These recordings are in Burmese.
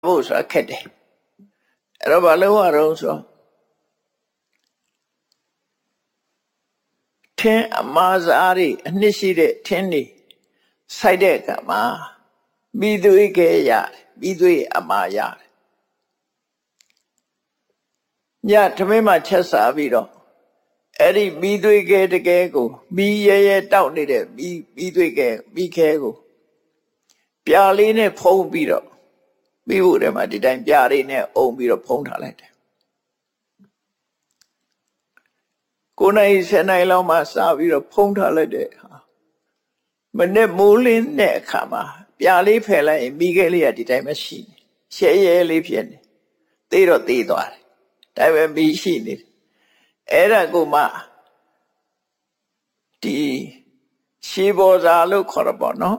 ဖို့ဆိုတာခက်တယ်အဲ့တော့ဘာလို့ရအောင်ဆိုထင်းအမားစားတွေအနှစ်ရှိတဲ့ထင်းတွေစိုက်တဲ့အခါမှာမိသွေးကဲရတယ်မိသွေးအမားရတယ်ညထမင်းမှချက်စားပြီးတော့အဲ့ဒီမိသွေးကဲတကယ်ကိုမိရဲတောက်နေတဲ့မိသွေးကဲမိခဲကိုပြာလေးနဲ့ဖုံးပြီးတော့မိဖို့ထဲမှာဒီတိုင်းပြာလေးနဲ့အုံပြီးတော့ဖုံးထားလိုက်တယ်9 နာရီ 10 နာရီလောက်မှစပြီးတော့ဖုံးထားလိုက်တဲ့မနေ့မိုးလင်းတဲ့အခါမှာပြာလေးဖယ်လိုက်ရင်မိခဲလေးကဒီတိုင်းပဲရှိနေရှဲရဲလေးဖြစ်နေသေးတော့သေးသွားတယ်ဒါပေမဲ့မိရှိနေတယ်အဲ့ဒါကိုမှဒီရှေးဘောဇာလို့ခေါ်ရပါတော့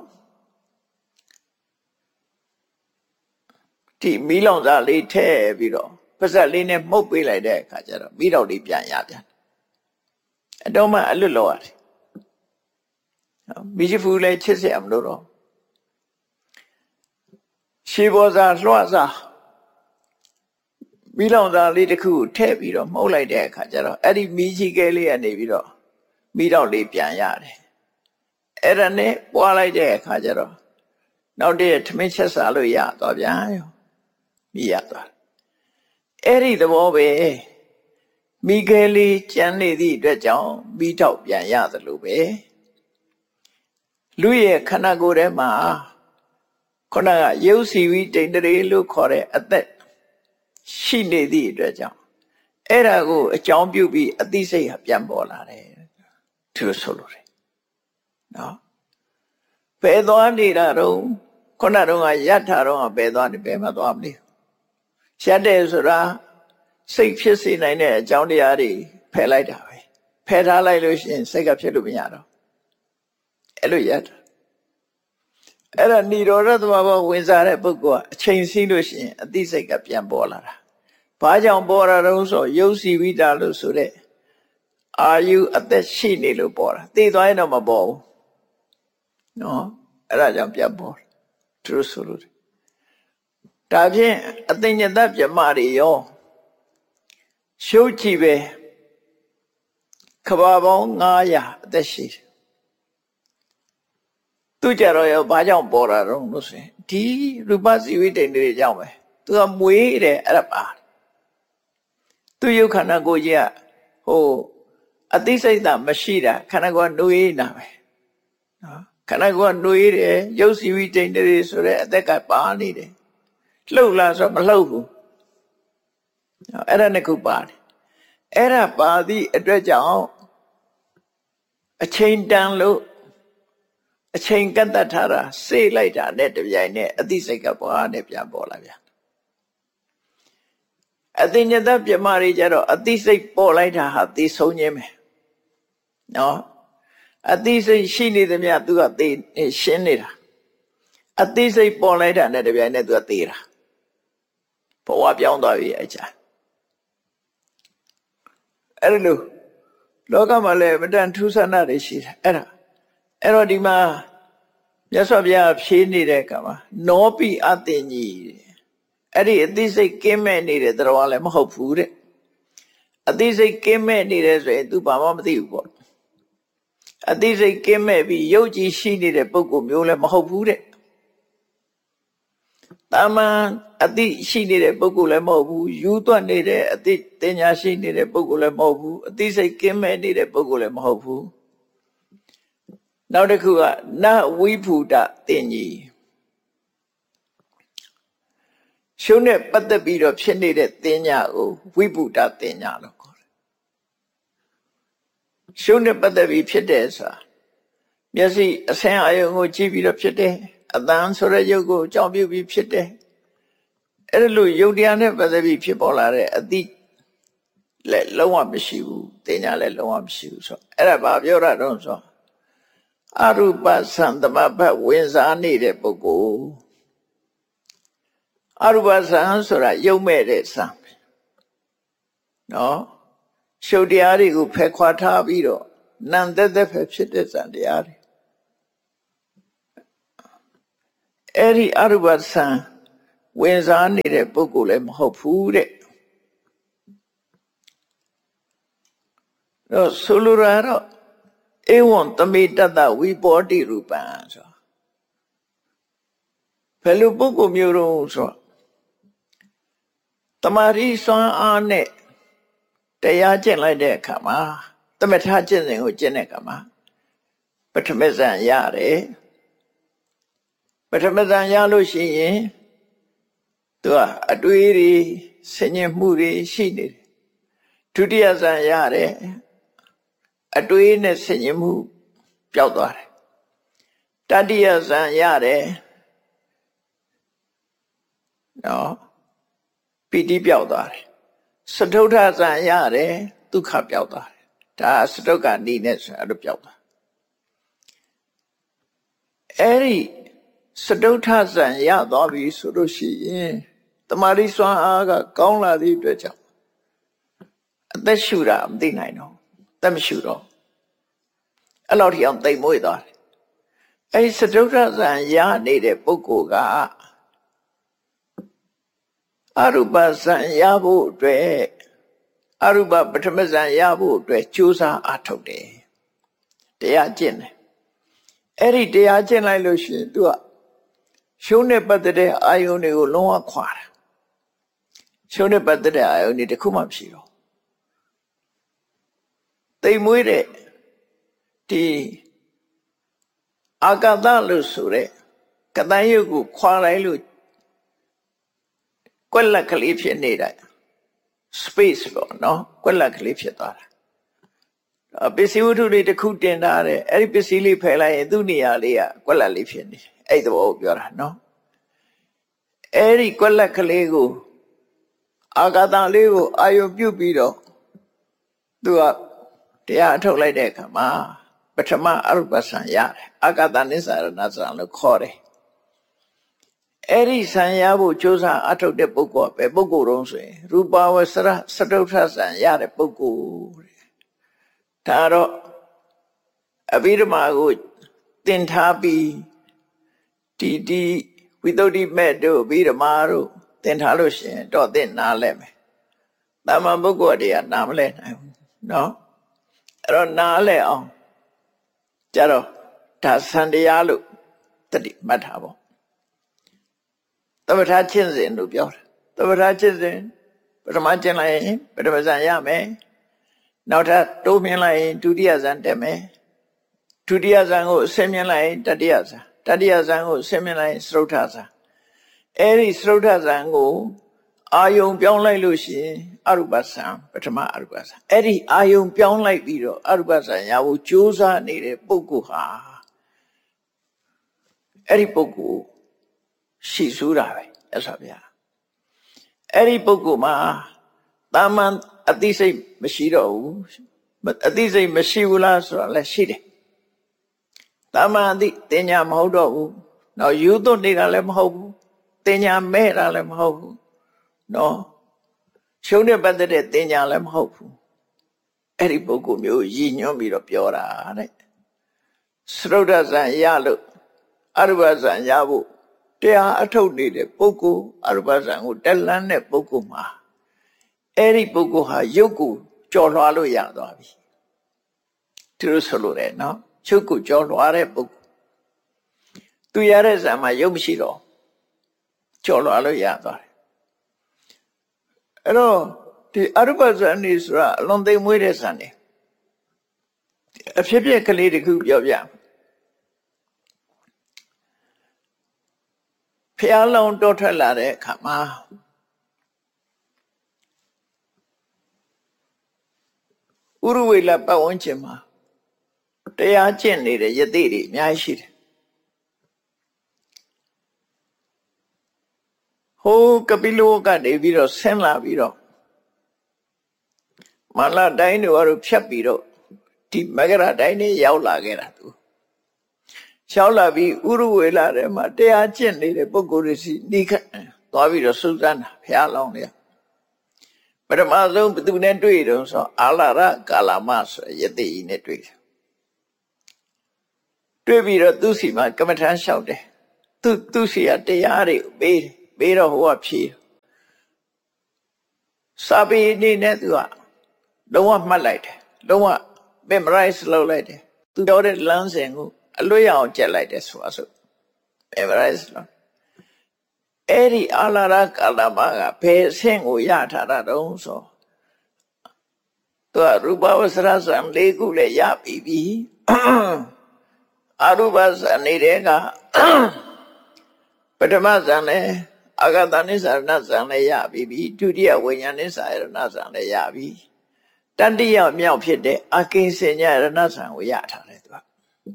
ဒီမီးလောင်စာလေးထည့်ပြီးတော့ပါဇက်လေးနဲ့မှုတ်ပေးလိုက်တဲ့အခါကျတော့မိတော့လေးပြန်ရပြန်အတော့မှအလွတ်လောရတယ်မိချဖူးလေးချစ်စရာမလိုတော့ရှေးဘောဇာလွှတ်စာမီးလောင်စာလေးတစ်ခုထည့်ပြီးတော့မှုတ်လိုက်တဲ့အခါကျတော့အဲ့ဒီမီးကြီးကဲလေးကနေပြီးတော့မိတော့လေးပြန်ရတယ်အဲ့ဒါနဲ့ပွားလိုက်တဲ့အခါကျတော့နောက်တည့်ထမင်းချက်စားလို့ရသွားပြန်ရောမိရသွားအဲ့ဒီသဘောပဲမိခဲလေးကြမ်းနေသည့်အတွက်ကြောင့်မိတော့ပြန်ရသလိုပဲလူရဲ့ခန္ဓာကိုယ်ထဲမှာခုနကရုပ်စီဝိတ္တိန္ဒြေလို့ခေါ်တဲ့အသက်ရှိနေသည့်အတွက်ကြောင့်အဲ့ဒါကိုအကြောင်းပြုပြီးအသိစိတ်ဟာပြန်ပေါ်လာတယ်သူဆိုလိုတယ်နော်ဘယ်သွားနေတာတော့ခုနတော့ကယတ်ထာတော့ဘယ်သွားနေဘယ်မှသွားမလဲရှက်တယ်ဆိုတာစိတ်ဖြစ်စေနိုင်တဲ့အကြောင်းတရားတွေဖယ်လိုက်တာပဲဖယ်ထားလိုက်လို့ရှိရင်စိတ်ကဖြစ်လို့မရတော့အဲ့လိုယတ်အဲ့ဒါនិရောဓသဘာဝဝင်စားတဲ့ပုဂ္ဂိုလ်ကအချိန်စီးလို့ရှိရင်အသိစိတ်ကပြန်ပေါ်လာတာဘာကြောင့်ပေါ်လာတော့ဆိုရုပ်စီဝိတာလို့ဆိုတဲ့အာယုအသက်ရှိနေလို့ပေါ်တာသိသွားရင်တော့မပေါ်ဘူးနော်အဲ့ဒါကြောင့်ပြန်ပေါ်သူဆိုလို့ဒါဖြင့်အသိဉာဏ်ပြမတွေရောရှုပ်ကြည့်ပဲကဘာပေါင်း900အသက်ရှိတယ်သူကြတော့ရောဘာကြောင့်ပေါ်တာတော့လို့ဆိုရင်ဒီရူပစီဝိတ္တိတွေကြောင့်ပဲသူကမွေးတယ်အဲ့ဒါပါသူယုတ်ခန္ဓာကိုယ်ကြီးကဟိုအသိစိတ်သာမရှိတာခန္ဓာကိုယ်နှွေးနေတာပဲနော်ခန္ဓာကိုယ်နှွေးတယ်ရုပ်စီဝိတ္တိတွေဆိုတဲ့အသက်ကပါနေတယ်လှုပ်လာဆိုမလှုပ်ဘူးအဲ့ဒါနဲ့ခုပါတယ်အဲ့ဒါပါသည့်အတွက်ကြောင့်အချိန်တန်လို့အချိန်ကတ်တတ်ထားတာစေ့လိုက်တာနဲ့တပြိုင်နက်အသိစိတ်ကပွားနဲ့ပြန်ပေါ်လာပြန်အသိဉာဏ်ပြမတွေကြတော့အသိစိတ်ပေါ်လိုက်တာဟာသိဆုံးခြင်းပဲနော်အသိစိတ်ရှိနေသမျှသူကသိရှင်းနေတာအသိစိတ်ပေါ်လိုက်တာနဲ့တပြိုင်နက်သူကသိတာဘဝပြောင်းသွားပြီအချာအဲ့လိုလောကမှာလည်းမတန်ထူးဆန်းတာတွေရှိတယ်အဲ့တော့ဒီမှာမြတ်စွာဘုရားဖြေးနေတဲ့ကမှာနောပိအသိဉီအဲ့ဒီအသိစိတ်ကင်းမဲ့နေတဲ့တရားလည်းမဟုတ်ဘူးတဲ့အသိစိတ်ကင်းမဲ့နေတယ်ဆိုရင် तू ဘာမှမသိဘူးပေါ့အသိစိတ်ကင်းမဲ့ပြီးယုတ်ကြည်ရှိနေတဲ့ပုဂ္ဂိုလ်မျိုးလည်းမဟုတ်ဘူးတဲ့တာမန်အသိရှိနေတဲ့ပုဂ္ဂိုလ်လည်းမဟုတ်ဘူးယူသွတ်နေတဲ့အသိတင်ညာရှိနေတဲ့ပုဂ္ဂိုလ်လည်းမဟုတ်ဘူးအသိစိတ်ကင်းမဲ့နေတဲ့ပုဂ္ဂိုလ်လည်းမဟုတ်ဘူးနောက်တစ်ခုကနဝိဖူတတင်ကြီးရှုံးနဲ့ပတ်သက်ပြီးတော့ဖြစ်နေတဲ့တင်ညာကိုဝိဖူတတင်ညာလို့ခေါ်တယ်ရှုံးနဲ့ပတ်သက်ပြီးဖြစ်တယ်ဆိုတာမျက်စိအဆင်းအာရုံကိုကြည့်ပြီးတော့ဖြစ်တယ်အတန်ဆိုတဲ့ရုပ်ကိုအကြောင်းပြုပြီးဖြစ်တယ်အဲ့လိုရုပ်တရားနဲ့ပတ်သက်ပြီးဖြစ်ပေါ်လာတဲ့အသိလည်းလုံးဝမရှိဘူးတင်ညာလည်းလုံးဝမရှိဘူးဆိုအဲ့ဒါဘာပြောတာတော့ဆိုအရူပသံသမဘတ်ဝင်စားနေတဲ့ပုဂ္ဂိုလ်အရူပသံဆိုတာရုပ်မဲ့တဲ့သံနော်ရှုပ်တရားတွေကိုဖယ်ခွာထားပြီးတော့နံသက်သက်ပဲဖြစ်တဲ့သံတရားတွေအဲ့ဒီအရူပသံဝင်စားနေတဲ့ပုဂ္ဂိုလ်လည်းမဟုတ်ဘူးတဲ့တော့ဆိုလိုတာတော့ဧဝံသမိတတဝိပောတိရူပံဆိုဘယ်လိုပုဂ္ဂိုလ်မျိုးတော့ဆိုတမာရီစွမ်းအားနဲ့တရားကျင့်လိုက်တဲ့အခါမှာသမထကျင့်စဉ်ကိုကျင့်တဲ့အခါမှာပထမဇန်ရတယ်ပထမဇန်ရလို့ရှိရင်သူကအတွေးတွေဆင်ញင်မှုတွေရှိနေတယ်ဒုတိယဇန်ရတယ်အတွေးနဲ့ဆင်ញင်မှုပျောက်သွားတယ်တတိယဇန်ရတယ်နော်ပီတိပျောက်သွားတယ်စတုထဇန်ရတယ်ဒုက္ခပျောက်သွားတယ်ဒါစတုကနိနဲ့ဆိုအဲ့လိုပျောက်သွားအဲ့ဒီစတုထဇန်ရသွားပြီဆိုလို့ရှိရင်တမာရီစွမ်းအားကကောင်းလာသည့်အတွက်ကြောင့်အသက်ရှူတာမသိနိုင်တော့အသက်မရှူတော့အဲ့လောက်ထိအောင်သိမ်မွေ့သွားတယ်အဲ့ဒီစတုထဇန်ရနေတဲ့ပုဂ္ဂိုလ်ကအရူပဇန်ရဖို့အတွက်အရူပပထမဇန်ရဖို့အတွက်ကြိုးစားအားထုတ်တယ်တရားကျင့်တယ်အဲ့ဒီတရားကျင့်လိုက်လို့ရှိရင်သူကရှုံးနဲ့ပတ်သက်တဲ့အာယုန်တွေကိုလုံးဝခွာတာရှုံးနဲ့ပတ်သက်တဲ့အာယုန်တွေတစ်ခုမှမရှိတော့သိမ်မွေးတဲ့ဒီအာကသလို့ဆိုတဲ့ကတန်ရုပ်ကိုခွာလိုက်လို့ကွက်လက်ကလေးဖြစ်နေတဲ့ space ပေါ့နော်ကွက်လက်ကလေးဖြစ်သွားတာပစ္စည်းဝတ္ထုတွေတစ်ခုတင်ထားတယ်အဲ့ဒီပစ္စည်းလေးဖယ်လိုက်ရင်သူ့နေရာလေးကကွက်လက်လေးဖြစ်နေတယ်အဲ့ဒီသဘောကိုပြောတာနော်အဲ့ဒီကွက်လက်ကလေးကိုအာဂတလေးကိုအာယုပြုတ်ပြီးတော့သူကတရားအထုတ်လိုက်တဲ့အခါမှာပထမအရူပဆံရတယ်အာဂတနိစ္စရဏဆံလို့ခေါ်တယ်အဲ့ဒီဆံရဖို့ကြိုးစားအထုတ်တဲ့ပုဂ္ဂိုလ်ကပဲပုဂ္ဂိုလ်တုံးဆိုရင်ရူပဝဆရစတုထဆံရတဲ့ပုဂ္ဂိုလ်ဒါတော့အဘိဓမ္မာကိုသင်ထားပြီးဒီဝိသုဒ္ဓိမဲ့တို့အဘိဓမ္မာတို့သင်ထားလို့ရှိရင်တော့သင်နားလဲမယ်။တာမန်ပုဂ္ဂိုလ်တွေကနားမလဲနိုင်ဘူးနော်။အဲ့တော့နားလဲအောင်ကြတော့ဒါစံတရားလို့တတိမှတ်ထားပေါ့။သမထချင်းစဉ်လို့ပြောတယ်။သမထချင်းစဉ်ပထမကျင့်လိုက်ရင်ပထမဇန်ရမယ်။နောက်ထပ်တိုးမြင်လိုက်ရင်ဒုတိယဇန်တက်မယ်ဒုတိယဇန်ကိုဆင်းမြင်လိုက်ရင်တတိယဇန်တတိယဇန်ကိုဆင်းမြင်လိုက်ရင်စတုထဇန်အဲ့ဒီစတုထဇန်ကိုအာယုံပြောင်းလိုက်လို့ရှိရင်အရူပဇန်ပထမအရူပဇန်အဲ့ဒီအာယုံပြောင်းလိုက်ပြီးတော့အရူပဇန်ရဖို့ကြိုးစားနေတဲ့ပုဂ္ဂိုလ်ဟာအဲ့ဒီပုဂ္ဂိုလ်ရှိစူးတာပဲအဲ့ဆိုဗျာအဲ့ဒီပုဂ္ဂိုလ်မှာတာမန်အသိစိတ်မရှိတော့ဘူးအသိစိတ်မရှိဘူးလားဆိုတာလည်းရှိတယ်တာမန်အသိတင်ညာမဟုတ်တော့ဘူးနော်ယူသွတ်နေတာလည်းမဟုတ်ဘူးတင်ညာမဲ့တာလည်းမဟုတ်ဘူးနော်ရှုံးတဲ့ပတ်သက်တဲ့တင်ညာလည်းမဟုတ်ဘူးအဲ့ဒီပုဂ္ဂိုလ်မျိုးရည်ညွှန်းပြီးတော့ပြောတာတဲ့စရုဒ္ဓဇံရလို့အရူပဇံရဖို့တရားအထုတ်နေတဲ့ပုဂ္ဂိုလ်အရူပဇံကိုတက်လန်းတဲ့ပုဂ္ဂိုလ်မှာအဲ့ဒီပုဂ္ဂိုလ်ဟာရုပ်ကိုကြော်လွှားလို့ရသွားပြီသူတို့ဆိုလို့တယ်နော်ရုပ်ကိုကြော်လွှားတဲ့ပုဂ္ဂိုလ်သူရတဲ့ဇာမှာရုပ်မရှိတော့ကြော်လွှားလို့ရသွားတယ်အဲ့တော့ဒီအရူပဇန်နေဆိုတာအလွန်သိမ်မွေးတဲ့ဇန်နေအဖြစ်ဖြစ်ကလေးတစ်ခုပြောပြဖျားလောင်တောထွက်လာတဲ့အခါမှာဥရဝေလပတ်ဝန်းကျင်မှာတရားကျင့်နေတဲ့ယသိတွေအများကြီးရှိတယ်ဟိုကပိလောကနေပြီးတော့ဆင်းလာပြီးတော့မလာတိုင်းတို့ဖြတ်ပြီးတော့ဒီမဂရတိုင်းနေရောက်လာခဲ့တာသူရောက်လာပြီးဥရဝေလထဲမှာတရားကျင့်နေတဲ့ပုဂ္ဂိုလ်တွေစီနှိခတ်သွားပြီးတော့စူးစမ်းတာဘုရားလောင်းနေပထမဆုံးဘသူနဲ့တွေ့တော့ဆိုအာလာရကာလမဆိုယသိကြီးနဲ့တွေ့တယ်တွေ့ပြီးတော့သူ့စီမှာကမ္မထမ်းလျှောက်တယ်သူ့စီကတရားတွေပေးပေးတော့ဟိုကဖြေစာပေအနေနဲ့သူကလုံးဝမှတ်လိုက်တယ်လုံးဝ memorize လုပ်လိုက်တယ်သူပြောတဲ့လမ်းစဉ်ကိုအလွတ်ရအောင်ကြက်လိုက်တယ်ဆိုအဆို memorize လုပ်အဲ့ဒီအာလာရကာလမကဘယ်အဆင့်ကိုရထားတာတုံးဆိုသူကရူပဝဆရဇံ၄ခုလည်းရပြီးပြီအရူပဇံနေတဲ့ကပထမဇံလည်းအာဂတနိစ္စရဏဇံလည်းရပြီးပြီဒုတိယဝိညာဉ်နိစ္စရဏဇံလည်းရပြီတတိယမြောက်ဖြစ်တဲ့အကိစ္စညရဏဇံကိုရထားတယ်သူက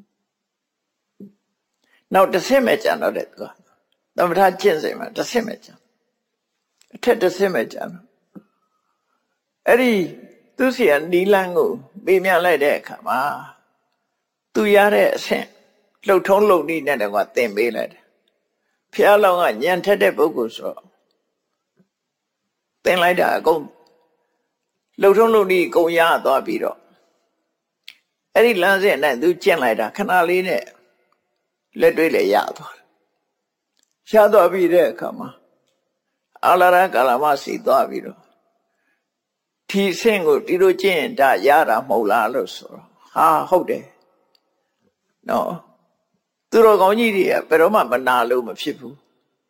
နောက်တစ်ဆင့်ပဲကျန်တော့တယ်သူကသမထကျင့်စဉ်မှာတစ်ဆင့်ပဲကျန်အထက်တစ်ဆင့်ပဲကျန်အဲ့ဒီသူစီကနီလန်းကိုပေးမြလိုက်တဲ့အခါမှာသူရတဲ့အဆင့်လှုပ်ထုံးလှုပ်နည်းနဲ့တော့သင်ပေးလိုက်တယ်ဖျားလောင်ကညံထက်တဲ့ပုဂ္ဂိုလ်ဆိုတော့သင်လိုက်တာအကုန်လှုပ်ထုံးလှုပ်နည်းအကုန်ရသွားပြီးတော့အဲ့ဒီလမ်းစဉ်နဲ့သူကျင့်လိုက်တာခဏလေးနဲ့လက်တွေ့လည်းရသွားတယ်ရသွားပြီးတဲ့အခါမှာအာလာရကာလမစီသွားပြီးတော့ဒီအဆင့်ကိုဒီလိုကျင့်ရင်ဒါရတာမဟုတ်လားလို့ဆိုတော့ဟာဟုတ်တယ်နော်သူတော်ကောင်းကြီးတွေကဘယ်တော့မှမနာလို့မဖြစ်ဘူး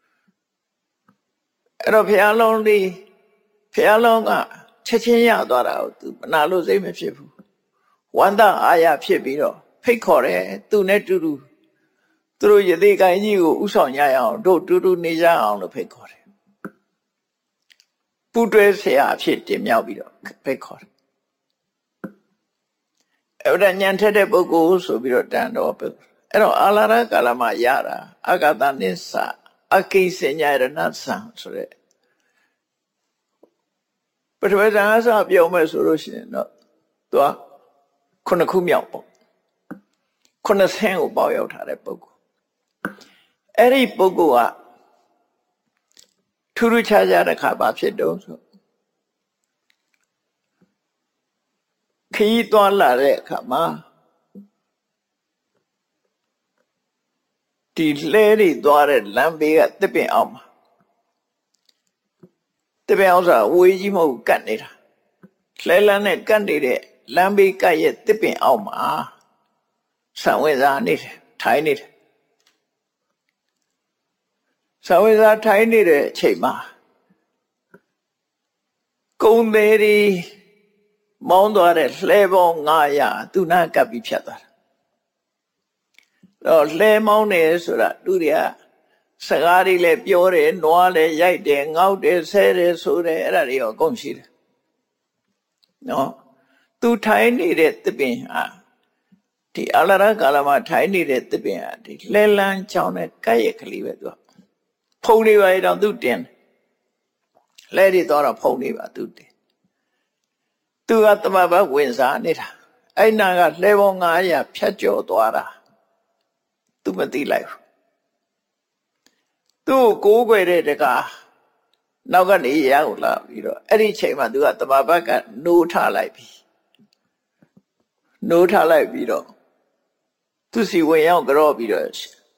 အဲ့တော့ဘုရားလုံးကချက်ချင်းရသွားတာကိုသူမနာလို့စိတ်မဖြစ်ဘူးဝန္တာအာရဖြစ်ပြီးတော့ဖိတ်ခေါ်တယ်သူနဲ့တူတူသူတို့ယသိကိုင်းကြီးကိုဥဆောင်ရအောင်တို့တူတူနေကြအောင်လို့ဖိတ်ခေါ်တယ်ပူတွဲဆရာအဖြစ်တင်မြောက်ပြီးတော့ဖိတ်ခေါ်တယ်အဲ့ဒါညံထက်တဲ့ပုဂ္ဂိုလ်ဆိုပြီးတော့တန်တော်ပဲအဲ့တော့အာလာရကာလမှာရတာအာဂတနိစ္စအကိစ္စညရဏသံဆိုတဲ့ပထမဇာအစပြောမယ်ဆိုလို့ရှိရင်တော့သူကခုနှစ်ခုမြောက်ပေါ့ခုနှစ်ဆင်းကိုပေါရောက်ထားတဲ့ပုဂ္ဂိုလ်အဲ့ဒီပုဂ္ဂိုလ်ကထူးထူးခြားခြားတဲ့ခါပါဖြစ်တော့ဆိုခရီးသွားလာတဲ့အခါမှာဒီလှဲတွေသွားတဲ့လမ်းဘေးကတစ်ပင်အောင်မှာတစ်ပင်အောင်ဆိုတာဝေးကြီးမဟုတ်ကတ်နေတာလှဲလန်းနဲ့ကတ်နေတဲ့လမ်းဘေးကတ်ရဲ့တစ်ပင်အောင်မှာဆံဝင်စားနေတယ်ထိုင်နေတယ်ဆံဝင်စားထိုင်နေတဲ့အချိန်မှာကုံသေးတွေမောင်းသွားတဲ့လှဲပေါင်း900သူနာကပ်ပြီးဖြတ်သွားတာတော့လှဲမောင်းနေဆိုတာသူတွေကစကားတွေလည်းပြောတယ်နွားလည်းရိုက်တယ်ငေါက်တယ်ဆဲတယ်ဆိုတယ်အဲ့ဒါတွေရောအကုန်ရှိတယ်နော်သူထိုင်နေတဲ့သစ်ပင်ဟာဒီအလရကာလမှာထိုင်နေတဲ့သစ်ပင်ဟာဒီလှဲလန်းချောင်းနဲ့ကပ်ရက်ကလေးပဲသူကဖုံနေပါလေတော့သူတင်လှဲတွေတော့ဖုံနေပါသူတင်သူကသမဘဝင်စားနေတာအဲ့နာကလှဲပေါင်း900ဖြတ်ကျော်သွားတာသူမသိလိုက်ဘူးသူ့ကိုကိုးကွယ်တဲ့တကားနောက်ကနေရောက်လာပြီးတော့အဲ့ဒီချိန်မှာသူကသမဘကနိုးထလိုက်ပြီနိုးထလိုက်ပြီးတော့သူစီဝင်ရောက်ကြော့ပြီးတော့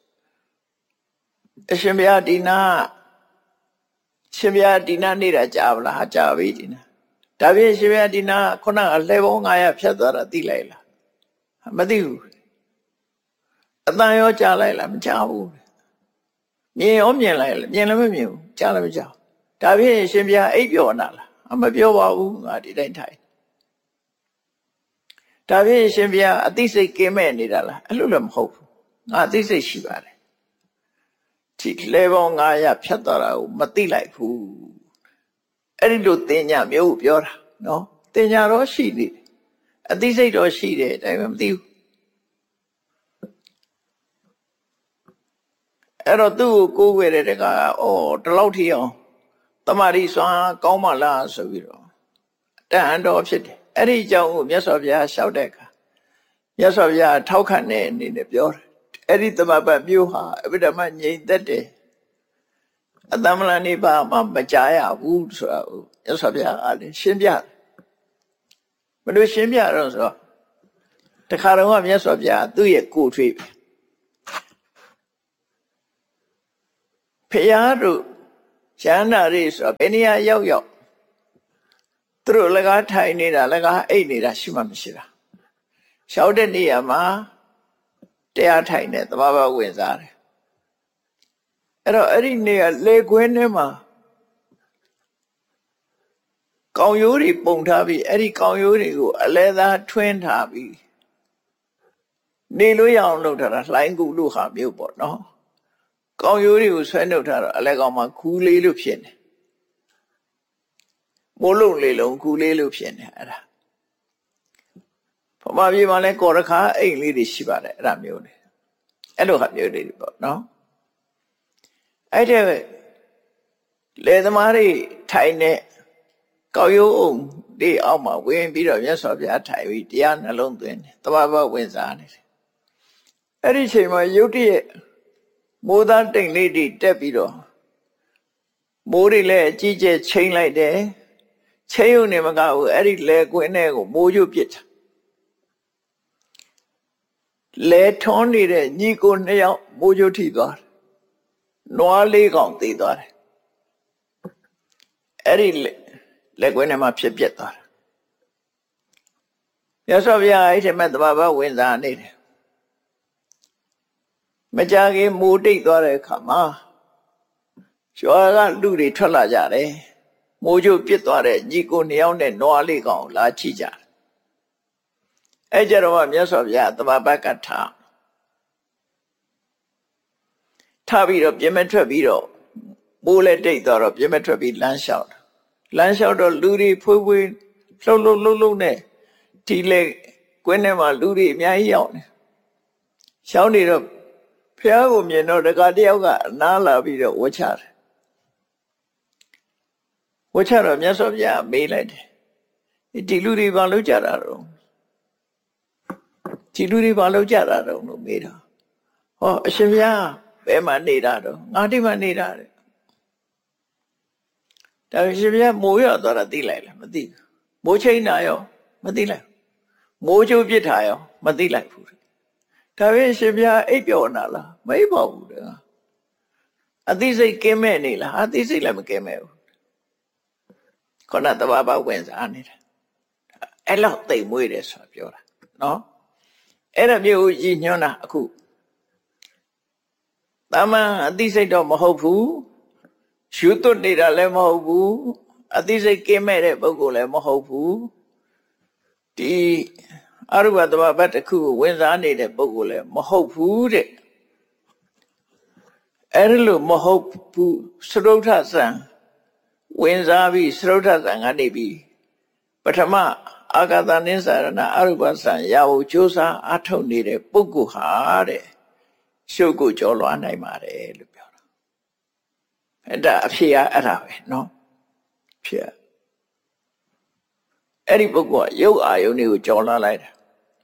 အရှင်ဘုရားဒီနာရှင်ဘုရားဒီနာနေတာကြာဗလားကြာပြီဒီနာဒါဖြင့်ရှင်ဘုရားဒီနာခုနကလှဲပေါင်း900ဖြတ်သွားတာသိလိုက်လားမသိဘူးအတန်ရောကြားလိုက်လားမကြားဘူးမြင်ရောမြင်လိုက်လားမြင်လည်းမမြင်ဘူးကြားလည်းမကြားဒါဖြင့်ရှင်ဘုရားအိပ်ပျော်နာလားမပြောပါဘူးငါဒီတိုင်းထိုင်ဒါဖြင့်ရှင်ဘုရားအသိစိတ်ကင်းမဲ့နေတာလားအဲ့လိုလည်းမဟုတ်ဘူးငါအသိစိတ်ရှိပါတယ်ဒီလှဲပေါင်း900ဖြတ်သွားတာကိုမသိလိုက်ဘူးအဲ့ဒီလိုတင်ညာမျိုးပြောတာနော်တင်ညာတော့ရှိနေတယ်အသိစိတ်တော့ရှိတယ်ဒါပေမဲ့မသိဘူးအဲ့တော့သူ့ကိုကိုးွယ်တဲ့တကားဒီလောက်ထိအောင်တမာရီစွမ်းကောင်းမှလားဆိုပြီးတော့တန်အံတော်ဖြစ်တယ်အဲ့ဒီအကြောင်းကိုမြတ်စွာဘုရားလျှောက်တဲ့အခါမြတ်စွာဘုရားထောက်ခံတဲ့အနေနဲ့ပြောတယ်အဲ့ဒီသမဘတ်မျိုးဟာအဗိဓမ္မငြိမ်သက်တယ်အတ္တမလနိဗ္ဗာန်မကြားရဘူးဆိုတာကိုမြတ်စွာဘုရားအားလည်းရှင်းပြတယ်ဘယ်လိုရှင်းပြတော့ဆိုတော့တခါတော့မြတ်စွာဘုရားသူ့ရဲ့ကိုယ်ထွေးဖျားတို့ရဟန္တာတွေဆိုဘယ်နေရာရောက်ရောက်သူတို့လကားထိုင်နေတာလကားအိတ်နေတာရှိမှမရှိတာလျှောက်တဲ့နေရာမှာတရားထိုင်နေသဘာဝဝင်စားတယ်အဲ့တော့အဲ့ဒီနေရာလေကွင်းထဲမှာကောင်ရိုးတွေပုံထားပြီးအဲ့ဒီကောင်ရိုးတွေကိုအလဲသားထွင်းထားပြီးနေလို့ရအောင်လုပ်ထားတာလှိုင်းကူလို့ဟာမျိုးပေါ့နော်ကောင်ရိုးတွေကိုဆွဲနှုတ်ထားတော့အလဲကောင်မှာခူးလေးလို့ဖြစ်နေမိုးလုံးလေးလုံးခူးလေးလို့ဖြစ်နေအဲ့ဒါဗမာပြည်မှာလဲကော်ရခါအိမ်လေးတွေရှိပါတယ်အဲ့ဒါမျိုးတွေအဲ့လိုဟာမျိုးတွေပေါ့နော်အဲ့တဲ့လေသမားတွေထိုင်နေကောက်ရိုးအောင်ဒီအောက်မှာဝင်ပြီးတော့မြတ်စွာဘုရားထိုင်ပြီးတရားနှလုံးသွင်းတယ်တဘာဝဝင်စားနေတယ်အဲ့ဒီချိန်မှာယုတ်တရဲ့မိုးသားတိမ်လေးတွေတက်ပြီးတော့မိုးတွေလည်းအကြီးကျယ်ချိန်လိုက်တယ်ချိန်ုံနေမကဘူးအဲ့ဒီလေကွင်းထဲကိုမိုးရွတ်ပစ်တာလေထွန်းနေတဲ့ညီကိုနှစ်ယောက်မိုးရွတ်ထိသွားတယ်နွားလေးကောင်သေသွားတယ်အဲ့ဒီလက်ကွင်းထဲမှာဖြစ်ပြက်သွားတယ်မြတ်စွာဘုရားအဲ့ဒီမဲ့တဘာဝဝင်စားနေတယ်မကြခင်မိုးတိတ်သွားတဲ့အခါမှာရွာကလူတွေထွက်လာကြတယ်မိုးကြိုးပြစ်သွားတဲ့ညီကိုနှစ်ယောက်နဲ့နွားလေးကောင်လာချိကြတယ်အဲ့ကြတော့မြတ်စွာဘုရားတဘာဝကထားပြီးတော့ပြင်မထွက်ပြီးတော့မိုးလည်းတိတ်သွားတော့ပြင်မထွက်ပြီးလမ်းလျှောက်တော့လူတွေဖွေးလှုပ်နဲ့ဒီလေကွင်းထဲမှာလူတွေအများကြီးရောက်နေရှောင်းနေတော့ဖះကိုမြင်တော့တခါတယောက်ကအနားလာပြီးတော့ဝှချတယ်ဝှချတော့မြတ်စွာဘုရားမေးလိုက်တယ်ဒီလူတွေဘာလုပ်ကြတာတော့ဒီလူတွေဘာလုပ်ကြတာတော့လို့မေးတာဟောအရှင်ဘုရားဘယ်မှာနေတာတော့ငါဒီမှာနေတာတဲ့ဒါပေမဲ့ရှင်ဘုရားမိုးရောက်သွားတာသိလိုက်လားမသိဘူးမိုးချိန်တာရောမသိလိုက်မိုးချိုးပြစ်တာရောမသိလိုက်ဘူးဒါပေမဲ့ရှင်ဘုရားအိပ်ပျော်နာလားမအိပ်ပါဘူးတဲ့အသိစိတ်ကင်းမဲ့နေလားအသိစိတ်လည်းမကင်းမဲ့ဘူးခொနတဘာဝဝင်စားနေတာအဲ့လောက်သိမ်မွေးတယ်ဆိုတာပြောတာနော်အဲ့ဒါမျိုးရည်ညွှန်းတာအခုတာမန်အသိစိတ်တော့မဟုတ်ဘူးရှုသွတ်နေတာလည်းမဟုတ်ဘူးအသိစိတ်ကင်းမဲ့တဲ့ပုဂ္ဂိုလ်လည်းမဟုတ်ဘူးဒီအရုပတဘာဝတစ်ခုကိုဝင်စားနေတဲ့ပုဂ္ဂိုလ်လည်းမဟုတ်ဘူးတဲ့အဲ့လိုမဟုတ်ဘူးသရုဋ္ဌဇံဝင်စားပြီးသရုဋ္ဌဇံကနေပြီးပထမအာဂတနိသရဏအရုပဇံရဖို့ကြိုးစားအထောက်နေတဲ့ပုဂ္ဂိုလ်ဟာတဲ့ရှုပ်ကိုကျော်လွှားနိုင်ပါတယ်လို့ပြောတာအဲ့ဒါအဖြစ်အဲ့ဒါပဲနော်ဖြစ်အဲ့ဒီပုဂ္ဂိုလ်ကရုပ်အာယုန်တွေကိုကျော်လွှားလိုက်တာ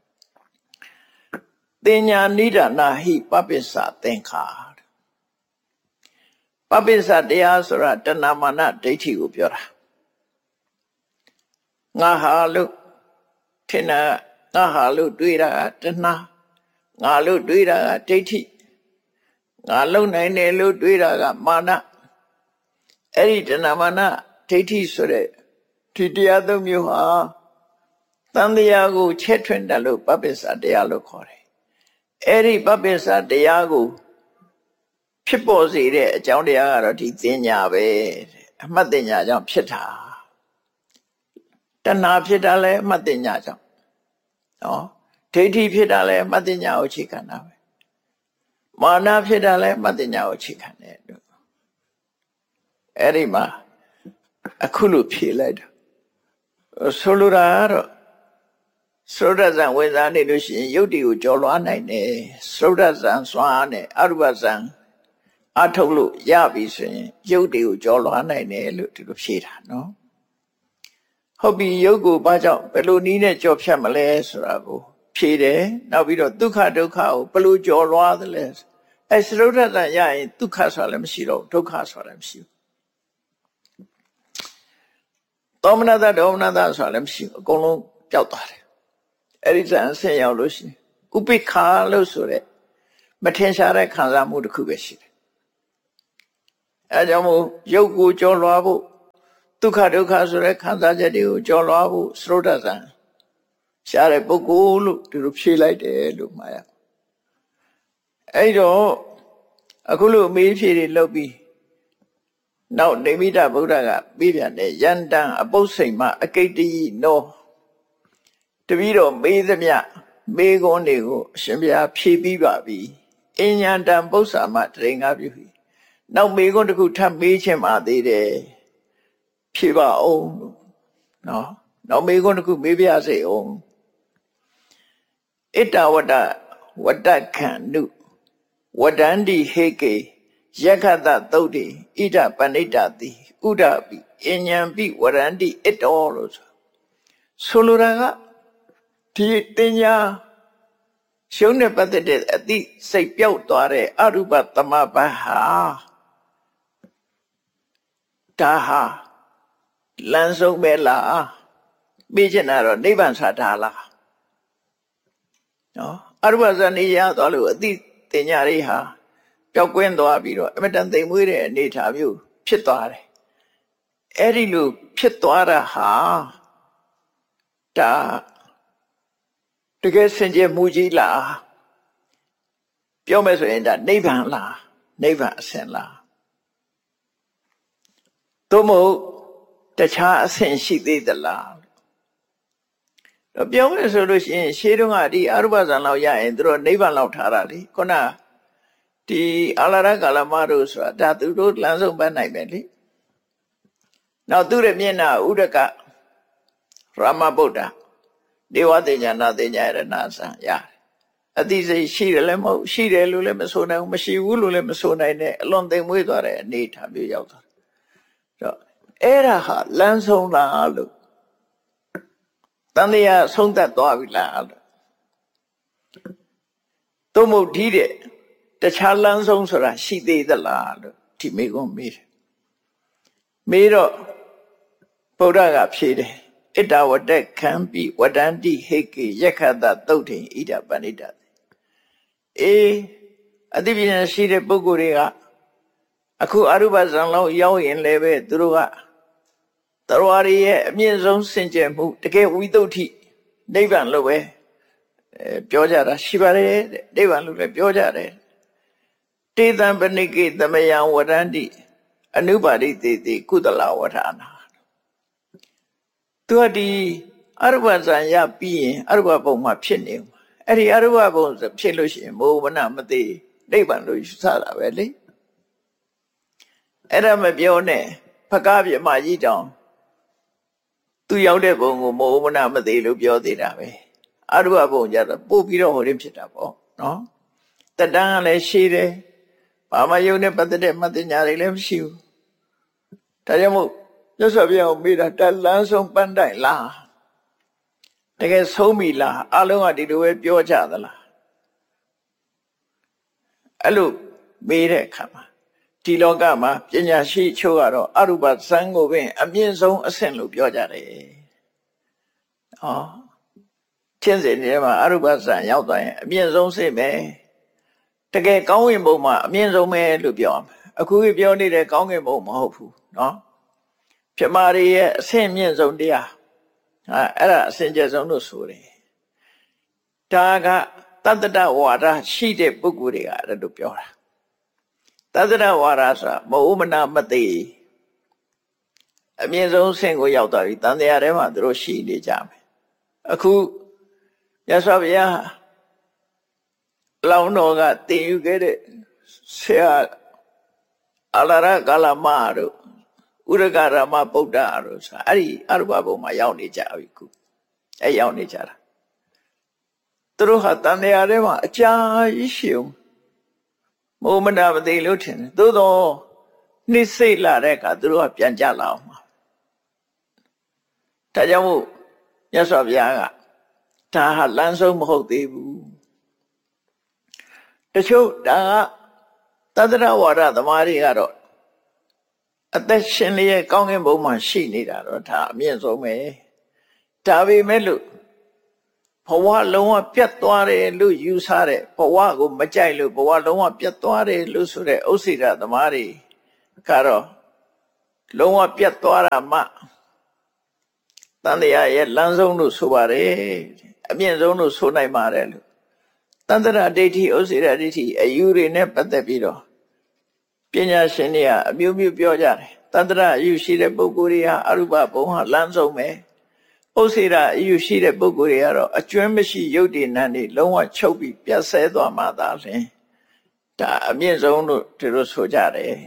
တင်ညာနိဒာနာဟိပပိစ္ဆသင်္ခါပပိစ္ဆတရားဆိုတာတဏမာနဒိဋ္ဌိကိုပြောတာငါဟာလို့ထင်တာငါဟာလို့တွေးတာကတဏငါလို့တွေးတာကဒိဋ္ဌိငါလုံနိုင်တယ်လို့တွေးတာကမာနအဲ့ဒီတဏမာနဒိဋ္ဌိဆိုတဲ့ဒီတရားသုံးမျိုးဟာတန်တရားကိုချက်ထွင်းတယ်လို့ပပိစ္ဆတရားလို့ခေါ်တယ်အဲ့ဒီပပိစ္ဆတရားကိုဖြစ်ပေါ်စေတဲ့အကြောင်းတရားကတော့ဒီသင်ညာပဲအမှတ်သင်ညာကြောင့်ဖြစ်တာတဏှာဖြစ်တာလည်းအမှတ်သင်ညာကြောင့်နော်ဒိဋ္ဌိဖြစ်တာလည်းအမှတ်သင်ညာကိုအခြေခံတာပဲမာနဖြစ်တာလည်းအမှတ်သင်ညာကိုအခြေခံတယ်လို့အဲ့ဒီမှာအခုလို့ဖြေလိုက်တာဆိုလိုတာကတော့သရုဋ္ဌဇံဝင်စားနေလို့ရှိရင်ယုတ်တိကိုကျော်လွှားနိုင်တယ်သရုဋ္ဌဇံစွမ်းနဲ့အရုပဇံအထုတ်လို့ရပြီဆိုရင်ယုတ်တိကိုကျော်လွှားနိုင်တယ်လို့ဒီလိုဖြေတာနော်ဟုတ်ပြီယုတ်ကိုဘာကြောင့်ဘယ်လိုနည်းနဲ့ကျော်ဖြတ်မလဲဆိုတာကိုဖြေတယ်နောက်ပြီးတော့ဒုက္ခဒုက္ခကိုဘယ်လိုကျော်လွှားသလဲအဲသရုဋ္ဌဇံရရင်ဒုက္ခဆိုတာလည်းမရှိတော့ဒုက္ခဆိုတာလည်းမရှိဘူးသောမနတဒေါမနတဆိုတာလည်းမရှိဘူးအကုန်လုံးပျောက်သွားတယ်အဲ့ဒီဇံအဆင့်ရောက်လို့ရှိရင်ဥပိ္ပခာလို့ဆိုတဲ့မထင်ရှားတဲ့ခံစားမှုတစ်ခုပဲရှိတယ်အဲကြောင့်မို့ရုပ်ကိုကြော်လွှားဖို့ဒုက္ခဒုက္ခဆိုတဲ့ခံစားချက်တွေကိုကြော်လွှားဖို့သရုတ်တဆံရှားတဲ့ပုဂ္ဂိုလ်လို့ဒီလိုဖြေလိုက်တယ်လို့မှားရအဲ့တော့အခုလိုအမေးဖြေတွေလုပ်ပြီးနောက်နေမိတဗုဒ္ဓကပြီးပြန်တယ်ယန္တံအပု္ပ္စိမအကိတ္တိနောတပည့်တော်မေးသမျှမေးခွန်းတွေကိုအရှင်ဘုရားဖြေပြီးပါပြီအဉ္ဉတံပု္ပ္ပာမတရင်ငါပြုပြီနောက်မေးခွန်းတစ်ခုထပ်မေးချင်ပါသေးတယ်ဖြေပါအောင်နော်နောက်မေးခွန်းတစ်ခုမေးပြစေအောင်ဣတ္တဝတ္တဝတ္တခန္နုဝဒန္တိဟေကေယက္ခတသုတ်တိဣဒပဏိတတိဥဒပိအဉ္ဉံပိဝရန္တိဣတ္တောလို့ဆိုလိုတာကဒီတင်ညာရှုံးနဲ့ပတ်သက်တဲ့အသိစိတ်ပြောက်သွားတဲ့အရူပသမဘဟာဒါဟာလမ်းဆုံးပဲလားပြီးချင်တာတော့နိဗ္ဗာန်ဆိုတာလားနော်အရူပဇာနေရသွားလို့အသိတင်ညာလေးဟာပျောက်ကွင်းသွားပြီးတော့အမတန်သိမ်မွေးတဲ့အနေအထားမျိုးဖြစ်သွားတယ်အဲ့ဒီလိုဖြစ်သွားတာဟာဒါတကယ်စင်ကြယ်မှုကြီးလားပြောမယ်ဆိုရင်ဒါနိဗ္ဗာန်လားနိဗ္ဗာန်အဆင့်လားသို့မဟုတ်တခြားအဆင့်ရှိသေးသလားတော့ပြောမယ်ဆိုလို့ရှိရင်ရှေးတုန်းကဒီအရူပဇာန်လောက်ရရင်သူတို့နိဗ္ဗာန်လောက်ထားတာလေခုနဒီအာလာရကာလမတို့ဆိုတာဒါသူတို့လမ်းဆုံးပန်းနိုင်ပဲလေနောက်သူရဲ့မျက်နှာဥဒကရမဗုဒ္ဓဒေဝတေညာနာတေညာရဏဆံရတယ်အတိစိတ်ရှိတယ်လည်းမဟုတ်ရှိတယ်လို့လည်းမဆိုနိုင်ဘူးမရှိဘူးလို့လည်းမဆိုနိုင်နဲ့အလွန်သိမ်မွေးသွားတဲ့အနေအထားမျိုးရောက်သွားတော့အဲ့ဒါဟာလမ်းဆုံးလားလို့တန်တရားဆုံးသက်သွားပြီလားလို့သို့မဟုတ်ဒီတဲ့တခြားလမ်းဆုံးဆိုတာရှိသေးသလားလို့ဒီမိကုံမေးတယ်မေးတော့ဗုဒ္ဓကဖြေတယ်ဣတ္တဝတ္တခံပိဝဒန္တိဟေကေယက္ခတသုတ်ထိဣဒပဏိတအေးအသိပညာရှိတဲ့ပုဂ္ဂိုလ်တွေကအခုအရူပဇံလောက်ရောက်ရင်လည်းပဲသူတို့ကသရဝရရဲ့အမြင့်ဆုံးစင်ကြယ်မှုတကယ်ဝိသုဒ္ဓိနိဗ္ဗာန်လို့ပဲပြောကြတာရှိပါတယ်တဲ့နိဗ္ဗာန်လို့လည်းပြောကြတယ်တေတံပဏိကေသမယံဝရန္တိအနုပါရိတေတိကုသလဝဌာနာသူကဒီအရူပဇံရပြီးရင်အရူပဘုံမှာဖြစ်နေမှာအဲ့ဒီအရူပဘုံဖြစ်လို့ရှိရင်မောဝနမသိနိဗ္ဗာန်လို့ယူဆတာပဲလေအဲ့ဒါမပြောနဲ့ဖကားပြမကြီးတောင်သူရောက်တဲ့ဘုံကိုမောဝနမသိလို့ပြောသေးတာပဲအရူပဘုံကြတော့ပို့ပြီးတော့ဟိုရင်းဖြစ်တာပေါ့နော်တတန်းကလည်းရှိတယ်ဘာမှယုံနဲ့ပတ်သက်တဲ့မသိညာတွေလည်းမရှိဘူးဒါကြောင့်မို့မြတ်စွာဘုရားကိုမေးတာတလန်းဆုံးပန်းတိုင်လားတကယ်ဆုံးပြီလားအလုံးကဒီလိုပဲပြောကြသလားအဲ့လိုမေးတဲ့အခါမှာဒီလောကမှာပညာရှိချို့ကတော့အရူပဇံကိုပင်အမြင့်ဆုံးအဆင့်လို့ပြောကြတယ်။ဟောချင်းစင်တွေမှာအရူပဇံရောက်သွားရင်အမြင့်ဆုံးဆင့်ပဲတကယ်ကောင်းဝင်ဘုံမှာအမြင့်ဆုံးပဲလို့ပြောမှာအခုပြောနေတဲ့ကောင်းကင်ဘုံမဟုတ်ဘူးနော်ပြမာတွေရဲ့အဆင့်မြင့်ဆုံးတရားအဲ့ဒါအဆင့်ကျဆုံးလို့ဆိုတယ်ဒါကတတ္တဝါဒရှိတဲ့ပုဂ္ဂိုလ်တွေကအဲ့လိုပြောတာတတ္တဝါဒဆိုတာမဟုတ်မနာမသိအမြင့်ဆုံးဆင့်ကိုရောက်သွားပြီတန်တရားထဲမှာသူတို့ရှိနေကြမယ်အခုမြတ်စွာဘုရားလောင်းတော်ကတည်ယူခဲ့တဲ့ဆရာအလာရကာလမတို့ဥရကရမဗုဒ္ဓတို့ဆိုအဲ့ဒီအရူပဘုံမှာရောက်နေကြပြီခုအဲ့ရောက်နေကြတာသူတို့ဟာတန်တရားထဲမှာအကြာကြီးရှည်မောမနာမသိလို့ထင်တယ်သို့တော့နှိမ့်စိတ်လာတဲ့အခါသူတို့ကပြန်ကြလာအောင်မှာဒါကြောင့်မို့မြတ်စွာဘုရားကဒါဟာလမ်းဆုံးမဟုတ်သေးဘူးတချို့ဒါကတတ္တဝါဒသမားတွေကတော့အသက်ရှင်လျက်ကောင်းကင်ဘုံမှာရှိနေတာတော့ဒါအမြင့်ဆုံးပဲဒါပေမဲ့လို့ဘဝလုံးဝပြတ်သွားတယ်လို့ယူဆတဲ့ဘဝကိုမကြိုက်လို့ဘဝလုံးဝပြတ်သွားတယ်လို့ဆိုတဲ့ဥစ္စေတသမားတွေကတော့လုံးဝပြတ်သွားတာမှတန်တရားရဲ့လမ်းဆုံးလို့ဆိုပါတယ်အမြင့်ဆုံးလို့ဆိုနိုင်ပါတယ်လို့တန္တရာဒိဋ္ဌိဥစ္စေရဒိဋ္ဌိအယူတွေနဲ့ပတ်သက်ပြီးတော့ပညာရှင်တွေကအမျိုးမျိုးပြောကြတယ်တန္တရာအယူရှိတဲ့ပုဂ္ဂိုလ်တွေဟာအရူပဘုံဟာလမ်းဆုံးပဲဥစ္စေရအယူရှိတဲ့ပုဂ္ဂိုလ်တွေကတော့အကျွမ်းမရှိယုတ်တည်နံတွေလုံးဝချုပ်ပြီးပြတ်ဆဲသွားမှသာလျှင်ဒါအမြင့်ဆုံးလို့သူတို့ဆိုကြတယ်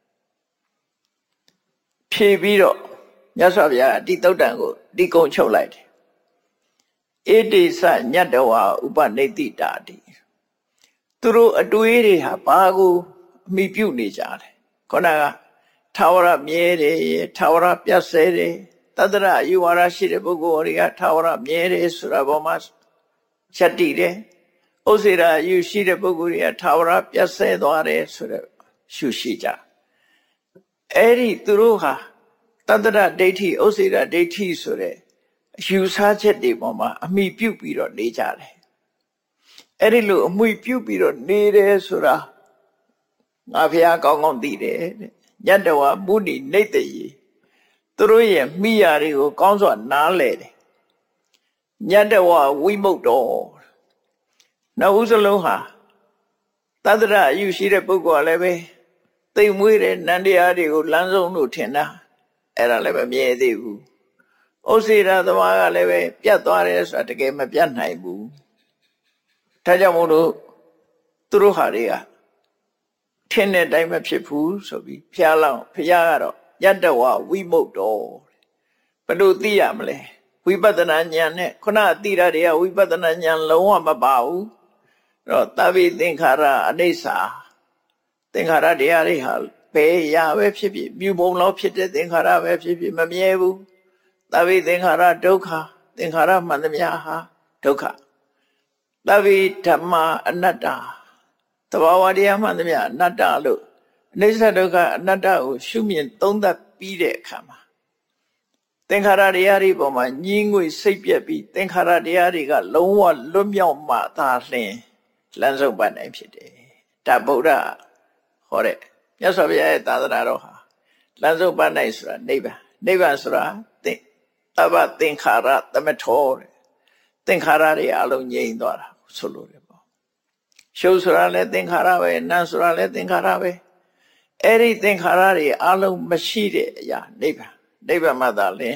ဖြေပြီးတော့မြတ်စွာဘုရားဒီသုတ်တံကိုဒီကုံချုပ်လိုက်တယ်ဧတိစညတ္တဝါဥပနိတိတာတိသူတို့အတွေးတွေဟာဘာကိုအမိပြုနေကြတယ်ခေါင်းကထာဝရမြဲတယ်ထာဝရပြတ်ဆဲတယ်တတ္တရအယူဝါဒရှိတဲ့ပုဂ္ဂိုလ်တွေကထာဝရမြဲတယ်ဆိုတာပေါ်မှာချက်တည်တယ်ဥစ္စေရာအယူရှိတဲ့ပုဂ္ဂိုလ်တွေကထာဝရပြတ်ဆဲသွားတယ်ဆိုတော့ရှုရှိကြအဲ့ဒီသူတို့ဟာတတ္တရဒိဋ္ဌိဥစ္စေရာဒိဋ္ဌိဆိုတဲ့အယူဆချက်တွေပေါ်မှာအမိပြုပြီးတော့နေကြတယ်အဲ့ဒီလိုအမိပြုပြီးတော့နေတယ်ဆိုတာငါဖះကောင်းကောင်းသိတယ်တဲ့ညတ္တဝမုဏိနေတ္တယေသူတို့ရဲ့မိယာတွေကိုကောင်းစွာနားလဲတယ်ညတ္တဝဝိမုတ်တော်နောက်ဦးစလုံးဟာတတ္တရအယူရှိတဲ့ပုဂ္ဂိုလ်ကလည်းပဲသိမ်မွေးတဲ့နန္တရားတွေကိုလမ်းဆုံးလို့ထင်တာအဲ့ဒါလည်းမမြဲသေးဘူးဥစ္စေရသမားကလည်းပဲပြတ်သွားတယ်ဆိုတာတကယ်မပြတ်နိုင်ဘူးဒါကြောင့်မို့လို့သူတို့ဟာတွေကထင်တဲ့အတိုင်းမဖြစ်ဘူးဆိုပြီးဖျားလောက်ဖျားကတော့ယတ္တဝဝိမုတ်တော်ဘယ်လိုသိရမလဲဝိပဿနာဉာဏ်နဲ့ခုနအတိရတွေကဝိပဿနာဉာဏ်လုံးဝမပါဘူးအဲ့တော့သဗ္ဗေသင်္ခါရအနိစ္စသင်္ခါရတရားတွေဟာဘယ်ရာပဲဖြစ်ဖြစ်မြူပုံလောက်ဖြစ်တဲ့သင်္ခါရပဲဖြစ်ဖြစ်မမြဲဘူးသဗ္ဗေသင်္ခါရဒုက္ခသင်္ခါရမှန်သမျှဟာဒုက္ခသဗ္ဗေဓမ္မာအနတ္တသဘာဝတရားမှန်သမျှအနတ္တလို့အနိစ္စဒုက္ခအနတ္တကိုရှုမြင်သုံးသပ်ပြီးတဲ့အခါမှာသင်္ခါရတရားတွေပေါ်မှာညှင်းငွေစိတ်ပြက်ပြီးသင်္ခါရတရားတွေကလုံးဝလွတ်မြောက်မှသာလျှင်လမ်းဆုံးပတ်နိုင်ဖြစ်တယ်ဒါဗုဒ္ဓဟောတဲ့မြတ်စွာဘုရားရဲ့သာသနာတော်ဟာလမ်းဆုံးပတ်နိုင်ဆိုတာနိဗ္ဗာန်နိဗ္ဗာန်ဆိုတာသဗ္ဗသင်္ခါရသမထောတဲ့သင်္ခါရတွေအလုံးငြိမ်သွားတာဆိုလို့တယ်ပေါ့ရှုပ်ဆိုတာလည်းသင်္ခါရပဲနာမ်ဆိုတာလည်းသင်္ခါရပဲအဲ့ဒီသင်္ခါရတွေအလုံးမရှိတဲ့အရာနိဗ္ဗာန်နိဗ္ဗာန်မှသာလျှင်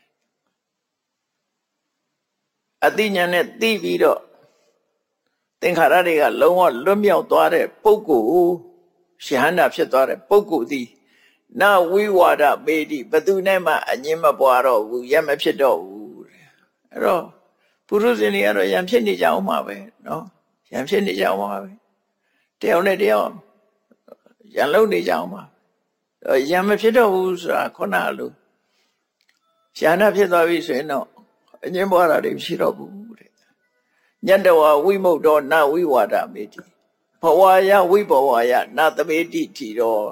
အတိညာနဲ့သိပြီးတော့သင်္ခါရတွေကလုံးဝလွတ်မြောက်သွားတဲ့ပုဂ္ဂိုလ်ယဟန္တာဖြစ်သွားတဲ့ပုဂ္ဂိုလ်သည်နဝိဝါဒမေတိဘသူနဲ့မှအငြင်းမပွားတော့ဘူးရမဖြစ်တော့ဘူးအဲ့တော့ပုရုဇဉ်တွေကတော့ယံဖြစ်နေကြအောင်မှာပဲနော်ယံဖြစ်နေကြအောင်မှာပဲတယောက်နဲ့တယောက်ယံလုံနေကြအောင်မှာယံမဖြစ်တော့ဘူးဆိုတာခုနလိုယန္တာဖြစ်သွားပြီဆိုရင်တော့အငြင်းပွားတာတွေမရှိတော့ဘူးတဲ့ညတ္တဝဝိမုတ်တော်နဝိဝါဒမေတိဘဝယဝိဘဝယနသမေတိထီတော်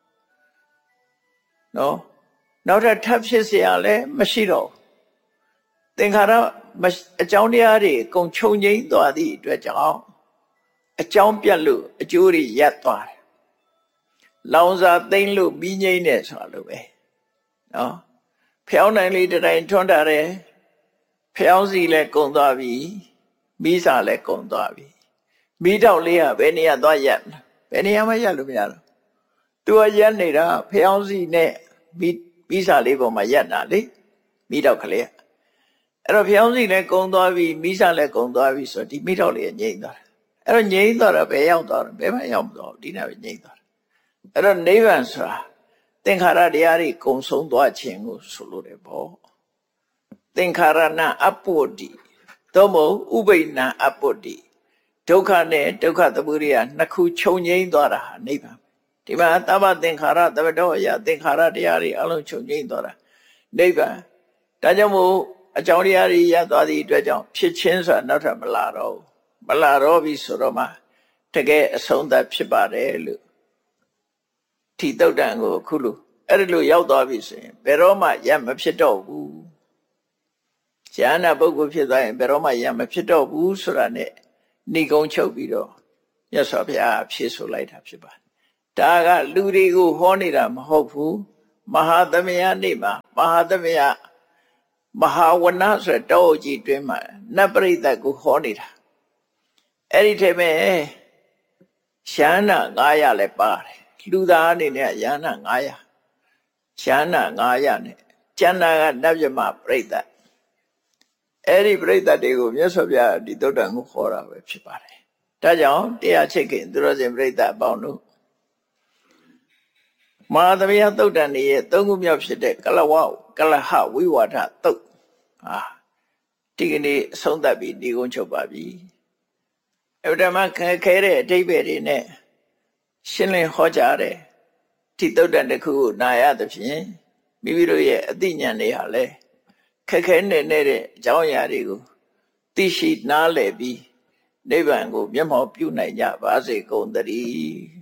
နော်နောက်ထပ်ဖြစ်เสียလည်းမရှိတော့သင်္ခါရအကြောင်းတရားတွေအကုန်ခြုံငိမ့်သွားသည့်အတွက်ကြောင့်အကြောင်းပြတ်လို့အကျိုးတွေရပ်သွားတယ်လောင်စာသိမ့်လို့ပြီးငိမ့်နေဆိုတာလိုပဲနော်ဖျောင်းနိုင်လေးတိုင်ထွန်းတာတယ်ဖျောင်းစီလည်းကုန်သွားပြီမိစာလည်းကုန်သွားပြီမိတော့လေးကဘယ်နေရာသွားရက်ဘယ်နေရာမှရက်လို့မရတော့သူကရက်နေတာဖျောင်းစီနဲ့မိစာလေးပေါ်မှာရက်တာလေမိတော့ကလေးအဲ့တော့ဖျောင်းစီလည်းကုန်သွားပြီမိစာလည်းကုန်သွားပြီဆိုဒီမိတော့လေးငြိမ့်သွားတယ်အဲ့တော့ငြိမ့်သွားတော့ဘယ်ရောက်သွားတော့ဘယ်မှရောက်မသွားဘူးဒီနေ့ပဲငြိမ့်သွားတယ်အဲ့တော့နိဗ္ဗာန်ဆိုတာသင်္ခါရတရားတွေကုံဆုံးသွားခြင်းကိုဆိုလိုတယ်ပေါ့သင်္ခါရဏအပ္ပုဒ္ဓိသို့မဟုတ်ဥပိ္ပဏအပ္ပုဒ္ဓိဒုက္ခနဲ့ဒုက္ခသမုဒယနှစ်ခုခြုံငိမ့်သွားတာဟာနိဗ္ဗာန်ဒီမှာသဗ္ဗသင်္ခါရသဗ္ဗတောအယသင်္ခါရတရားတွေအလုံးခြုံငိမ့်သွားတာနိဗ္ဗာန်ဒါကြောင့်မို့အကြောင်းတရားတွေရသွားသည့်အတွက်ကြောင့်ဖြစ်ခြင်းဆိုတာနောက်ထပ်မလာတော့ပြီဆိုတော့မှတကယ်အဆုံးသတ်ဖြစ်ပါတယ်လို့ထီတုတ်တန်ကိုအခုလိုအဲ့ဒီလိုရောက်သွားပြီဆိုရင်ဘယ်တော့မှရမဖြစ်တော့ဘူးဉာဏ်ပုဂ္ဂိုလ်ဖြစ်သွားရင်ဘယ်တော့မှရမဖြစ်တော့ဘူးဆိုတာနဲ့ဏိကုံချုပ်ပြီးတော့မြတ်စွာဘုရားဖြေဆိုလိုက်တာဖြစ်ပါတယ်ဒါကလူတွေကိုဟောနေတာမဟုတ်ဘူးမဟာသမယနေ့မှာမဟာသမယမဟာဝနဆိုတဲ့တောအုပ်ကြီးတွင်မှာနတ်ပရိသတ်ကိုဟောနေတာအဲ့ဒီထဲမှာရှမ်းနာ900လည်းပါတယ်လူသားအနေနဲ့ရဟန္တာ900ရှမ်းနာ900နဲ့ကျန်တာကနတ်မြမပရိသတ်အဲ့ဒီပရိသတ်တွေကိုမြတ်စွာဘုရားဒီသုတ္တန်ကိုခေါ်တာပဲဖြစ်ပါတယ်ဒါကြောင့်တရားချစ်ခင်သူတော်စင်ပရိသတ်အပေါင်းတို့မဟာသမယသုတ္တန်ရဲ့သုံးခုမြောက်ဖြစ်တဲ့ကလဝကလဟဝိဝါဒသုတ်ဒီကနေ့အဆုံးသတ်ပြီးဒီကုန်းချုပ်ပါပြီအဗ္ဗဓမ္မခဲတဲ့အဓိပ္ပာယ်တွေနဲ့ရှင်းလင်းဟောကြားတဲ့ဒီသုတ္တန်တစ်ခုကိုနာရသဖြင့်မိမိတို့ရဲ့အသိဉာဏ်တွေဟာလည်းခက်ခဲနေတဲ့အကြောင်းအရာတွေကိုသိရှိနားလည်ပြီးနိဗ္ဗာန်ကိုမျက်မှောက်ပြုနိုင်ကြပါစေကုန်သတည်း